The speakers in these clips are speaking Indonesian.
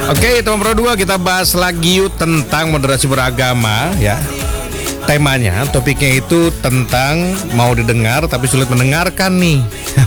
Oke, teman Pro 2, kita bahas lagi yuk tentang moderasi beragama ya. Temanya, topiknya itu tentang mau didengar tapi sulit mendengarkan nih.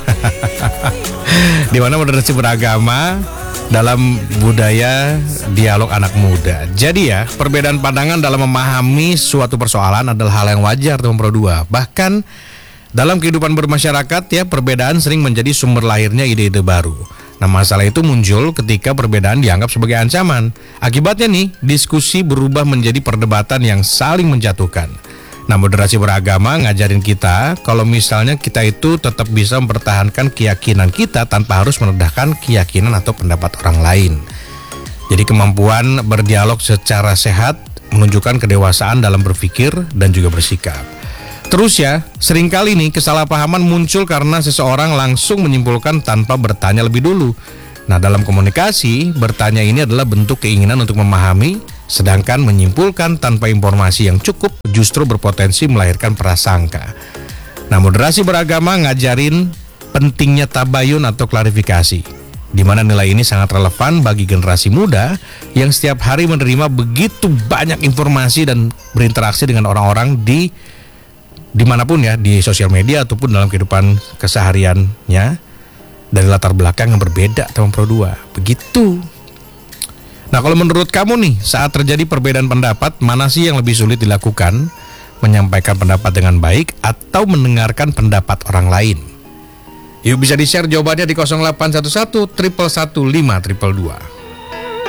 Di mana moderasi beragama dalam budaya dialog anak muda. Jadi ya, perbedaan pandangan dalam memahami suatu persoalan adalah hal yang wajar, teman Pro 2. Bahkan dalam kehidupan bermasyarakat ya, perbedaan sering menjadi sumber lahirnya ide-ide baru. Nah, masalah itu muncul ketika perbedaan dianggap sebagai ancaman. Akibatnya nih, diskusi berubah menjadi perdebatan yang saling menjatuhkan. Nah, moderasi beragama ngajarin kita kalau misalnya kita itu tetap bisa mempertahankan keyakinan kita tanpa harus merendahkan keyakinan atau pendapat orang lain. Jadi kemampuan berdialog secara sehat menunjukkan kedewasaan dalam berpikir dan juga bersikap. Terus ya, seringkali nih kesalahpahaman muncul karena seseorang langsung menyimpulkan tanpa bertanya lebih dulu. Nah, dalam komunikasi, bertanya ini adalah bentuk keinginan untuk memahami, sedangkan menyimpulkan tanpa informasi yang cukup justru berpotensi melahirkan prasangka. Nah, moderasi beragama ngajarin pentingnya tabayun atau klarifikasi, di mana nilai ini sangat relevan bagi generasi muda yang setiap hari menerima begitu banyak informasi dan berinteraksi dengan orang-orang dimanapun ya, di sosial media ataupun dalam kehidupan kesehariannya dari latar belakang yang berbeda, teman Pro 2. Begitu. Nah, kalau menurut kamu nih, saat terjadi perbedaan pendapat, mana sih yang lebih sulit dilakukan? Menyampaikan pendapat dengan baik atau mendengarkan pendapat orang lain? Yuk, bisa di-share jawabannya di 0811 115 222.